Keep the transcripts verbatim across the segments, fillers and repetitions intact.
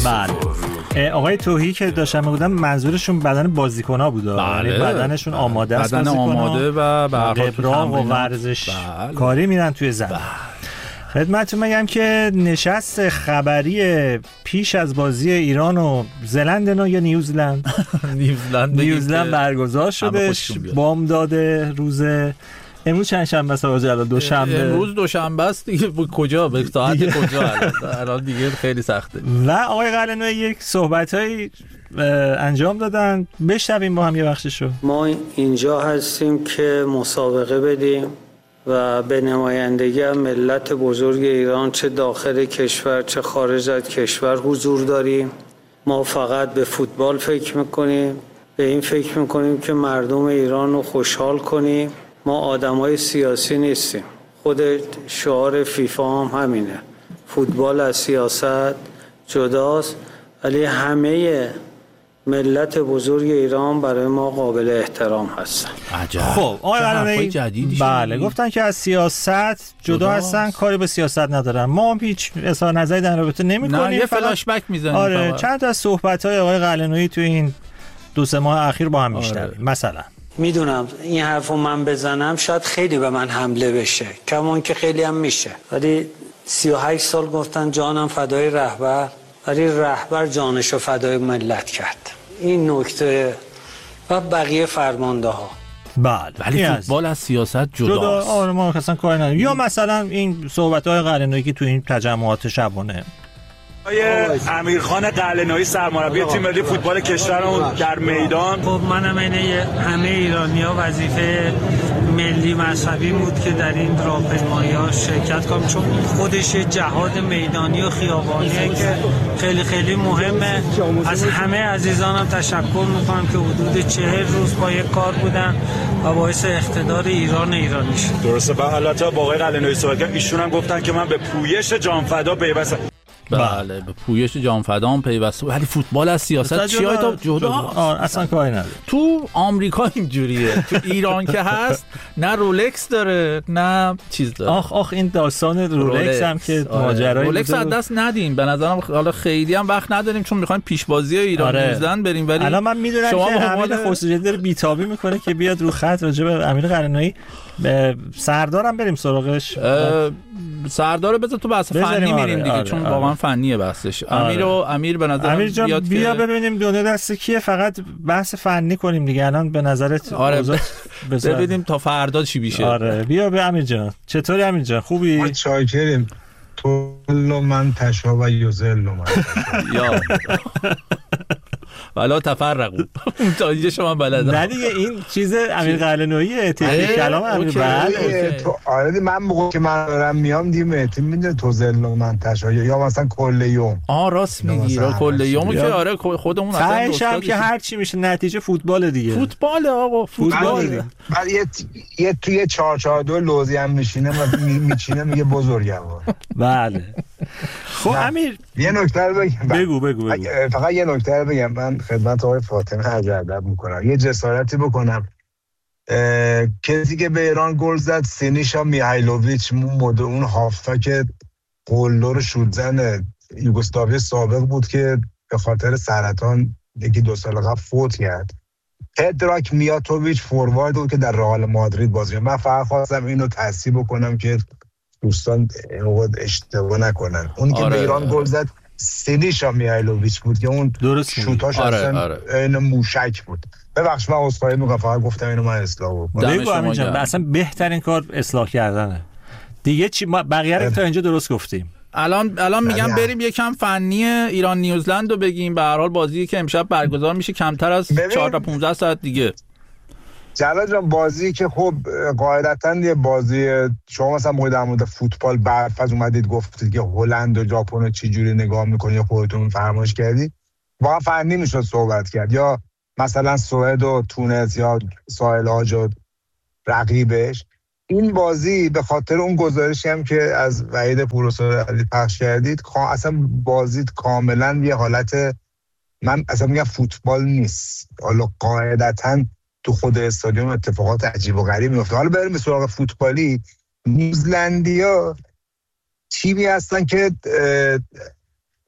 بله. آقای توهی که داشتم میگفتم منظورشون بدن بازیکن‌ها بود. بله. یعنی بدنشون آماده است، بدن آماده و به هر حال و ورزش بله. کاری میرن توی زمین. خدمتتون میگم که نشست خبری پیش از بازی ایران و زلند یا نیوزلند نیوزلند نیوزلند برگزار شده. بامداد روز امروز چند شنبه است آقا؟ دوشنبه. امروز دوشنبه است دیگه. کجا به ساعت کجا الان دیگه خیلی سخته. و آقای قلعه‌نویی یک صحبتایی انجام دادن، بشنویم با هم یه بخششو. ما اینجا هستیم که مسابقه بدیم و به نمایندگی ملت بزرگ ایران چه داخل کشور چه خارج از کشور حضور داریم. ما فقط به فوتبال فکر میکنیم، به این فکر میکنیم که مردم ایران رو خوشحال کنیم. ما آدمای سیاسی نیستیم. خود شعار فیفا هم همینه، فوتبال از سیاست جداست، ولی همه ملت بزرگ ایران برای ما قابل احترام هستن. خب آقای قلعه‌نویی بله گفتن که از سیاست جدا, جدا هستن، کاری به سیاست ندارن. ما هم هیچ اظهار نظری در رابطه نمی‌کنیم، یه فلاش بک میزنیم. آره فقط. چند تا از صحبت‌های آقای قلعه‌نویی تو این دو سه ماه اخیر با هم میشنویم. آره. مثلا میدونم این حرفو من بزنم شاید خیلی به من حمله بشه، کمان که خیلی هم میشه، ولی سی و هشت سال گفتن جانم فدای رهبر، ولی رهبر جانشو فدای ملت کرد. این نکته و بقیه فرمانده ها. بله ولی فوتبال از سیاست جداست. جدا. آره ما اصلا کاری نداریم. یا مثلا این صحبت‌های قلعه‌نویی که تو این تجمعات شبانه امیرخان قلعه‌نویی سرمربی تیم ملی فوتبال کشورمون در میدان. خب منم اینه همه ایرانی‌ها وظیفه ملی مذهبی بود که در این راهپیمایی‌ها شرکت کنم، چون خودش جهاد میدانی و خیابانیه که خیلی خیلی مهمه. از همه عزیزانم تشکر میکنم که حدود چهل روز با یک کار بودن و باعث اقتدار ایران ایرانی شد. درسته. و البته با آقای قلعه‌نویی صحبت کردم، ایشون هم گفتن که من به پویش جانفدا پیوستم. بله به پویش جانفدان پیوسته، ولی فوتبال از سیاست چی های تا جدا اصلا کاری نداره. تو آمریکا اینجوریه، تو ایران که هست نه رولکس داره نه چیز داره. آخ آخ این داستان رولکس, رولکس هم که ماجرای رولکس از دست ندیم به نظرم. حالا خیلی هم وقت نداریم چون میخوایم پیشبازی ایران نیوزلند بریم، ولی الان من میدونم که امیر خسروجدی رو بیتابی میکنه که بیاد رو خط راجع به امیر قلعه‌نویی. سردارم بریم سراغش. سردار بذار تو بحث فنی میریم دیگه. آره، چون واقعا آره. فنیه بحثش. آره. امیر و امیر به نظر امیر جان بیاد بیا که... ببینیم دونه دست کیه، فقط بحث فنی کنیم دیگه. الان به نظرت آره ببینیم تا فردا چی میشه. آره بیا به امیر جان. چطوری امیر جان؟ خوبی؟ ما چاکریم. تو من تشا و یوزل من یا والا تفرقوا تا اینجا شما بلدم. نه دیگه این چیز امیر قلعه‌نویی تکنیک کلام امیر. بله تو آره من موقع که من دارم میام دیمه تیم میده تو زل من تشا یا مثلا کل یوم. آ راست میگی را کل یومو که آره خودمون اصلا دوستا که هر چی میشه نتیجه فوتبال دیگه. فوتبال آقا فوتبال. بعد یه یه توی چهار چهار دو لوزی هم میشینه و میچینه میگه بزرگوار. بله خب امیر یه نکته رو بگم. بگو بگو بگو. فقط یه نکته رو بگم. من خدمت آقای فاطمه عرض ادب میکنم، یه جسارتی بکنم. کسی که به ایران گل زد سینیشا میهایلوویچ، مود اون هافتا که قلدر شودزن یوگسلاوی سابق بود که به خاطر سرطان یکی دو سال قبل فوت کرد. پدراک میاتوویچ فوروارد بود که در رئال مادرید بازی کرد. من فقط خواستم اینو تصحیح بکنم که دوستان اشتباه نکنن. اون که آره. به ایران گل زد سینیشا میهایلوویچ بود که اون شوتاش آره. اصلا آره. این موشک بود. ببخش من عذرخواهی میکنم، فقط گفتم اینو من اصلاح بکنم. بگو امین جان اصلا بهترین کار اصلاح کردنه دیگه. چی بقیه رو تا اینجا درست گفتیم. الان الان میگم بریم یکم فنی ایران نیوزلند رو بگیم. به هر حال بازی که امشب برگزار میشه کمتر از چهار تا پانزده ساعت دیگه. جلال جان بازی که خب قاعدتاً یه بازی، شما مثلا موقع در مورد فوتبال برفض اومدید گفتید که هلند و ژاپن رو چه جوری نگاه می‌کنید، خودتون فرمایش کردید. واقعا فنی میشد صحبت کرد. یا مثلا سوئد و تونس یا ساحل عاج و رقیبش. این بازی به خاطر اون گزارشی هم که از وحید پورسعلی پخش کردید، اصلا بازی کاملا یه حالت، من اصلا میگم فوتبال نیست. حالا قاعدتاً تو خود استادیوم اتفاقات عجیب و غریب میفته. حالا بریم به سراغ فوتبالی. نیوزلندیا تیمی هستن که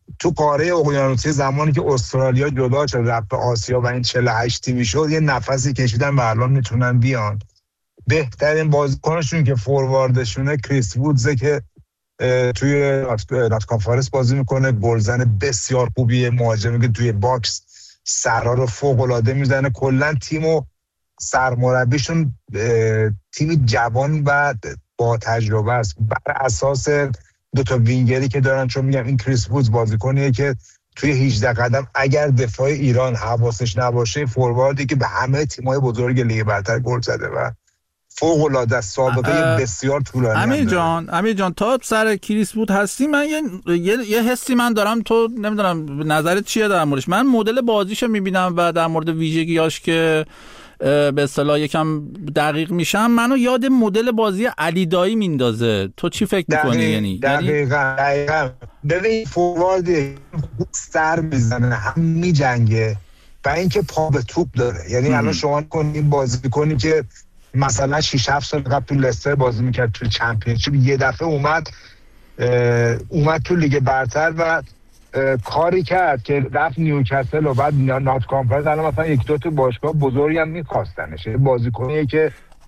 تو قاره اقیانوسی زمانی که استرالیا جدا شد رفت به آسیا و این چهل و هشت تیمی شد، یه نفسی کشیدن و الان میتونن بیان. بهترین بازیکنشون که فورواردشونه کریس وودزه که توی نات کانفرنس بازی میکنه، گلزن بسیار خوبیه، مهاجمی که توی باکس سرها رو فوق العاده میزنه. کلا تیمو سرمربیشون تیم جوان و با تجربه است بر اساس دو تا وینگری که دارن، چون میگم این کریس وودز بازیکنیه که توی هجده قدم اگر دفاع ایران حواسش نباشه، فورواردی که به همه تیم‌های بزرگ لیگ برتر گل زده و فوق العاده است، سابقه بسیار طولانی. امیر جان امیر جان تا سر کریس وود هستی، من یه یه, یه حسی من دارم، تو نمیدونم نظرت چیه در موردش. من مدل بازیشو میبینم و در مورد ویژگیاش که به اصطلاح یکم دقیق میشم، منو یاد مدل بازی علی دایی میندازه. تو چی فکر میکنی؟ یعنی دقیقاً دقیقاً ببین فورواردی سر میزنه، هم میجنگه و اینکه پا به توپ داره. یعنی الان شما کنین بازی کنی که مثلا شش هفت سال قبل تو لستر بازی میکرد تو چمپیونشیپ، یه دفعه اومد اومد تو لیگ برتر و کاری کرد که رفت نیوکاسل و بعد نات کانفرنس. الان مثلا یک دو تا باشگاه بزرگی هم می‌خواستنش. بازیکنیه که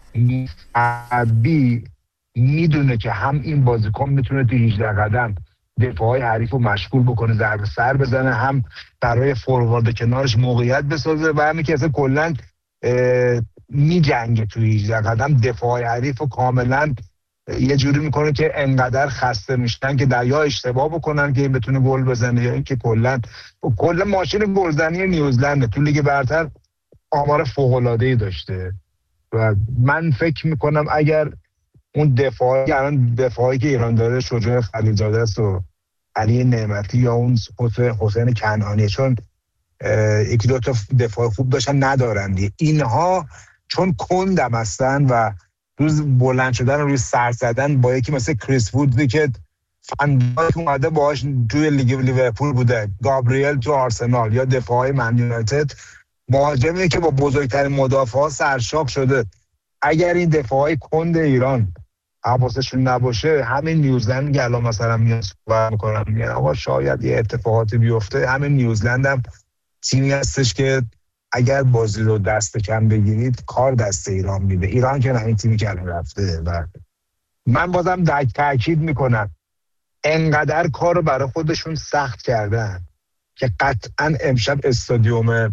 بی میدونه که هم این بازیکن میتونه تو هجده قدم دفاعی حریف رو مشغول بکنه، ضربه سر بزنه، هم برای فوروارد کنارش موقعیت بسازه و همین که اصلا کلا میجنگه تو هجده قدم دفاعی حریف رو کاملا یه جوری میکنه که انقدر خسته میشن که در یا اشتباه بکنن که این بتونه گل بزنه یا اینکه کلا کلا ماشین گلزنی نیوزلند تو لیگ برتر آمار فوق العاده ای داشته. و من فکر میکنم اگر اون دفاعی الان دفاعی که ایران داره شجاع خلیلزاده است و علی نعمتی یا اون حسین کنعانی، چون یکی دو تا دفاع خوب داشتن ندارن دیگه. اینها چون کندم هستن و روز بلند شدن روی سر زدن با یکی مثل کریس وودی که فنداک اومده باهاش توی لیگ لیورپول بوده، گابریل تو آرسنال، یا دفاعی من یونایتد، مهاجمی که با بزرگترین مدافعا سرشاخ شده. اگر این دفاعی کند ایران حواسشون نباشه، همین نیوزلند که الان مثلا میاد صحبت میکنن میگن آقا شاید یه اتفاقاتی بیفته، همین نیوزلند هم تیمی هستش که اگر بازی رو دست کم بگیرید کار دست ایران میده. ایران که نه، این تیمی که الان رفته. و من بازم تاکید میکنم انقدر کار رو برای خودشون سخت کردن که قطعا امشب استادیوم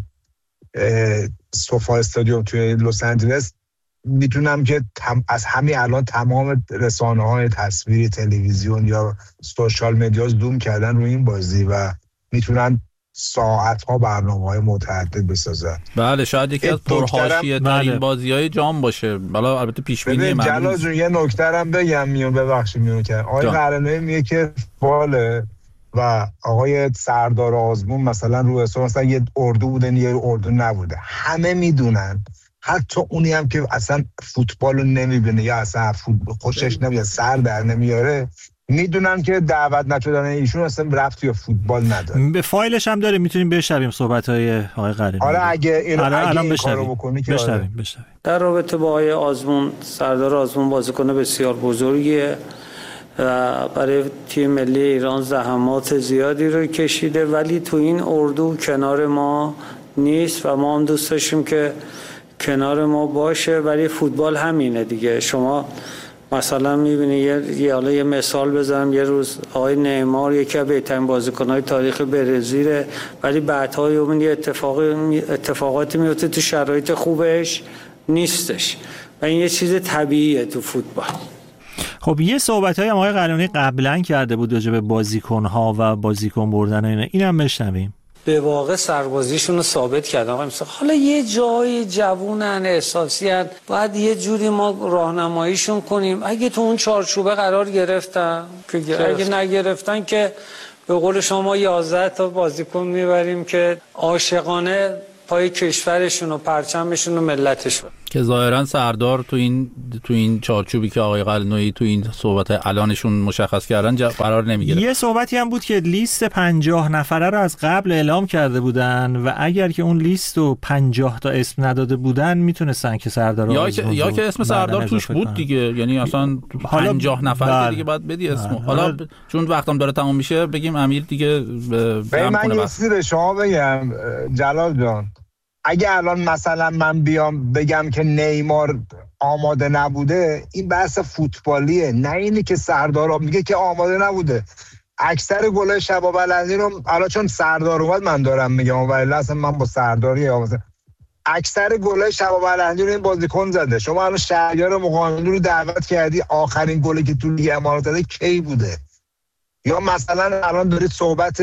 سوفا استادیوم توی لس آنجلس میتونم که تم از همین الان تمام رسانه‌های تصویری، تلویزیون یا سوشال مدیا زوم کردن روی این بازی و میتونن ساعت‌ها برنامه‌های متعدد بسازن. بله شاید یکی از پرحاشیه ترین بازی‌های جام باشه. بالا البته پیش بینی من. جلال جون یه نکته هم بگم، میون ببخشید میون که آقای قرنویی میگه که باله و آقای سردار آزمون مثلا رو حساب مثلا یه اردو بودن یه اردو نبوده. همه میدونن، حتی اونی هم که اصلا فوتبال رو نمیبینه یا اصلا فوتبال خوشش نمیاد، سر در نمیاره، میدونن که دعوت نشدن ایشون اصلا رفت یا فوتبال نداره. به فایلش هم داره، میتونیم بشنویم صحبت‌های آقای قرنویی. آره اگه اینو الان اگه الان این کارو بکنی که بشنویم بشنویم. در رابطه با آقای آزمون، سردار آزمون بازیکن بسیار بزرگیه و برای تیم ملی ایران زحمات زیادی رو کشیده، ولی تو این اردو کنار ما نیست و ما هم دوست داشتیم که کنار ما باشه. ولی فوتبال همینه دیگه. شما مثلا میبینی یه حالا یه مثال بزنم، یه روز آقای نیمار یکی از بهترین بازیکن‌های تاریخ برزیل، ولی بعدها اون یه اتفاق اتفاقاتی میفته تو شرایط خوبش نیستش و این یه چیز طبیعیه تو فوتبال. خب یه صحبت‌های آقای قرنویی قبلا کرده بود راجع به بازیکن‌ها و بازیکن بردن اینا، اینم بشنویم. به واقع سربازیشون رو ثابت کردن. آقا مثلا حالا یه جای جوونن، احساسی هن، باید یه جوری ما راهنماییشون کنیم. اگه تو اون چارچوبه قرار گرفتن که اگه نگرفتن که به قول شما یازده تا بازیکن میبریم که عاشقانه پای کشورشون و پرچمشون و ملتشون. که ظاهرا سردار تو این تو این چارچوبی که آقای قلعه‌نویی تو این صحبت الانشون مشخص کردن قرار نمیگیره. یه صحبتی هم بود که لیست پنجاه نفره رو از قبل اعلام کرده بودن و اگر که اون لیست رو پنجاه تا اسم نداده بودن میتونستن که سردار یا که یا که اسم سردار توش بود کنن. دیگه یعنی اصلا پنجاه نفر دیگه باید بدی اسمو. حالا ب... چون وقتم داره تموم میشه بگیم امیر دیگه ب... من یه چیزی به شما بگم جلال جان، اگه الان مثلا من بیام بگم که نیمار آماده نبوده، این بحث فوتبالیه، نه اینی که سردار میگه که آماده نبوده. اکثر گلای شباب الندی رو حالا چون سردار اومد من دارم میگم، ولی اصلا من با سرداری مثلا اکثر گلای شباب الندی رو این بازیکن زده. شما الان شهریار مقاملو رو دعوت کردی، آخرین گلی که تو لیگ امارات زده کی بوده؟ یا مثلا الان دارید صحبت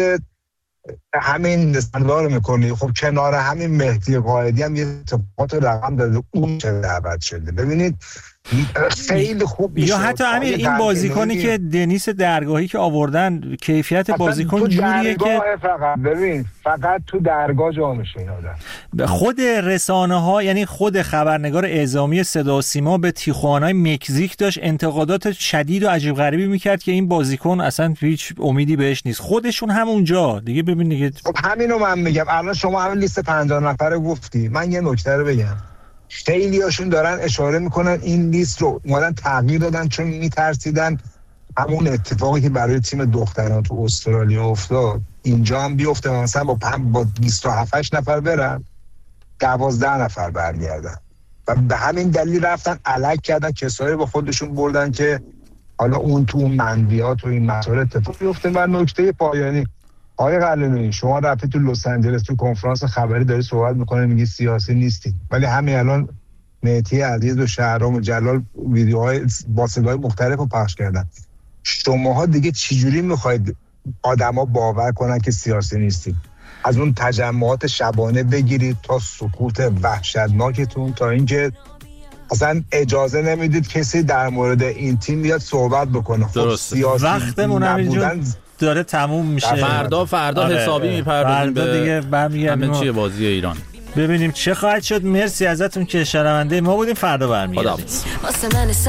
همین سردار میکنی، خب کنار همین مهدی قائدی هم یه اتفاقات رقم داده، اون چه دعوت شده. ببینید خیلی خوب یا حتی امیر این بازیکنی که دنیس درگاهی که آوردن، کیفیت بازیکن جوریه که فقط ببین فقط تو درگاه جا میشه این آدم. خود رسانه ها، یعنی خود خبرنگار اعزامی صدا و سیما به تیخوانای مکزیک داشت انتقادات شدید و عجیب غریبی میکرد که این بازیکن اصلا هیچ امیدی بهش نیست. خودشون همونجا دیگه. ببین دیگه خب همینو من میگم. الان شما همین لیست پنجاه نفره گفتی، من یه نکته رو بگم. خیلی هاشون دارن اشاره میکنن این لیست رو اومدن تغییر دادن چون میترسیدن همون اتفاقی که برای تیم دختران تو استرالیا افتاد اینجا هم بیفته، مثلا با با بیست و هفت نفر برن دوازده نفر برگردن. و به همین دلیل رفتن الک کردن، کسایی با خودشون بردن که حالا اون تو منویات و این مسائل اتفاق بیفته. و نکته پایانی، آقای قلعه‌نویی شما رفتی تو لس آنجلس تو کنفرانس خبری داری صحبت میکنه، میگی سیاسی نیستی، ولی همین الان مهدی عزیز و شهرام و جلال ویدیوهای با صدای مختلف رو پخش کردن. شماها دیگه چجوری میخواید آدما باور کنن که سیاسی نیستی؟ از اون تجمعات شبانه بگیرید تا سکوت وحشتناکتون، تا اینکه اصلا اجازه نمیدید کسی در مورد این تیم بیاد صحبت بکنه. خب سیاسی وقتمون نبودن داره تموم میشه. فردا فردا آره حسابی میپردازیم به دیگه برمیگردیم همه چیه بازی ایران، ببینیم چه خواهد شد. مرسی ازتون که شنونده ما بودیم. فردا برمیگردیم.